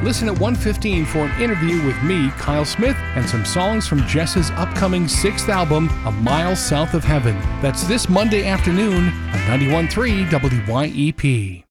Listen at 1:15 for an interview with me, Kyle Smith, and some songs from Jess's upcoming 6th album, A Mile South of Heaven. That's this Monday afternoon on 91.3 WYEP.